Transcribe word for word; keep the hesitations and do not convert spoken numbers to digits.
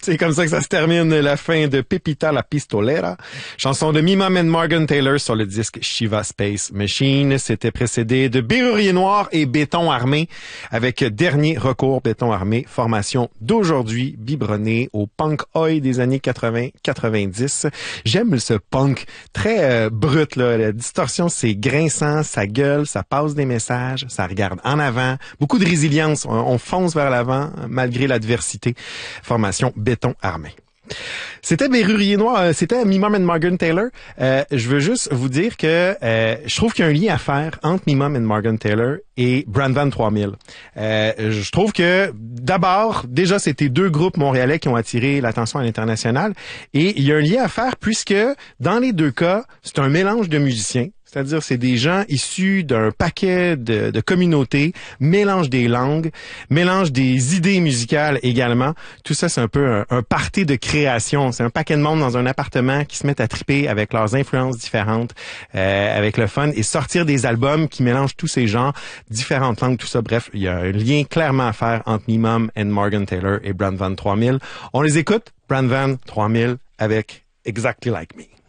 C'est comme ça que ça se termine, la fin de Pepita la Pistolera, chanson de Mimum and Morgan Taylor sur le disque Shiva Space Machine. C'était précédé de Bérurier Noir et Béton Armé avec Dernier Recours Béton Armé, formation d'aujourd'hui biberonnée au punk oi des années quatre-vingts quatre-vingt-dix. J'aime ce punk très euh, brut, là. La distorsion, c'est grinçant, ça gueule, ça passe des messages, ça regarde en avant, beaucoup de résilience, on, on fonce vers l'avant malgré l'adversité. Formation Béton Armé. C'était Bérurier Noir, euh, c'était Mimum and Morgan Taylor. Euh, je veux juste vous dire que euh, je trouve qu'il y a un lien à faire entre Mimum and Morgan Taylor et Brandvan trois mille. Euh, je trouve que d'abord, déjà, c'était deux groupes montréalais qui ont attiré l'attention à l'international, et il y a un lien à faire puisque dans les deux cas, c'est un mélange de musiciens. C'est-à-dire, c'est des gens issus d'un paquet de, de communautés, mélange des langues, mélange des idées musicales également. Tout ça, c'est un peu un, un party de création. C'est un paquet de monde dans un appartement qui se mettent à triper avec leurs influences différentes, euh, avec le fun, et sortir des albums qui mélangent tous ces genres, différentes langues, tout ça. Bref, il y a un lien clairement à faire entre Mimum and Morgan Taylor et Brandvan trois mille. On les écoute, Brandvan trois mille avec Exactly Like Me.